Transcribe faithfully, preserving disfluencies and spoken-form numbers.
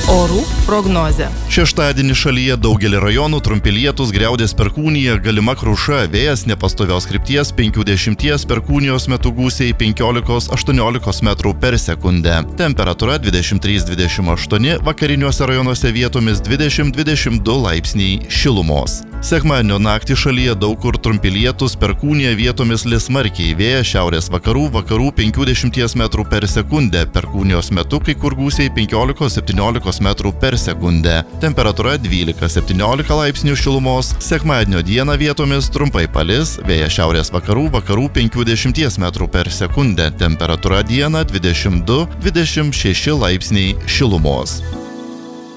Orų prognozė. Šeštadienį šalyje daugelį rajonų trumpi lietūs, griaudės perkūnija, galima kruša, vėjas nepastovios krypties penkiasdešimties perkūnijos metų gūsiai penkiolikos aštuoniolikos metrų per sekundę. Temperatūra dvidešimt trys dvidešimt aštuoni, vakariniuose rajonuose vietomis dvidešimt dvidešimt du laipsniai šilumos. Sekmadienio naktį šalyje daug kur trumpi lietūs, perkūnija, vietomis lis smarkiai, vėjas šiaurės vakarų, vakarų penkiasdešimties metrų per sekundę, perkūnijos metu kai kur gūsiai penkiolikos septyniolikos metrų per sekundę. Temperatūra dvylika septyniolika laipsnių šilumos, sekmadienio dieną vietomis trumpai palis, vėjas šiaurės vakarų, vakarų penkiasdešimties metrų per sekundę, temperatūra dieną dvidešimt du dvidešimt šeši laipsniai šilumos.